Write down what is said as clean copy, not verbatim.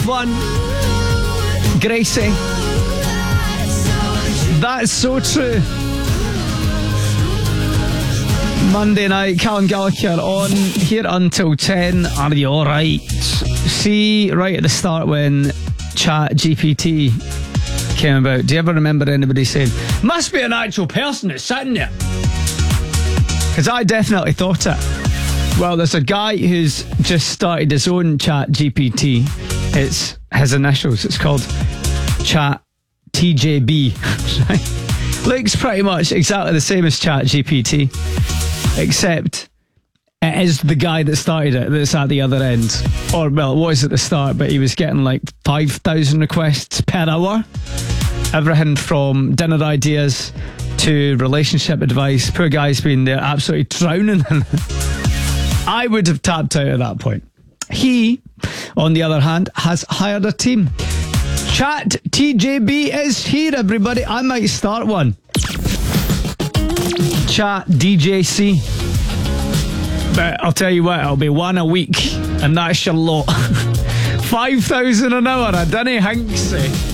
one. Gracie. That's so true. Monday night, Callum Gallagher on here until 10. Are you alright? See, right at the start when Chat GPT came about, do you ever remember anybody saying, must be an actual person that's sitting there? Because I definitely thought it. Well, there's a guy who's just started his own Chat GPT. It's his initials. It's called Chat TJB. Looks pretty much exactly the same as Chat GPT, except it is the guy that started it that's at the other end. Or, well, it was at the start, but he was getting like 5,000 requests per hour. Everything from dinner ideas to relationship advice. Poor guy's been there absolutely drowning in it. I would have tapped out at that point. He, on the other hand, has hired a team. Chat TJB is here, everybody. I might start one. Chat DJC. But I'll tell you what, it'll be one a week, and that's your lot. 5,000 an hour, I dunno, Hanksy.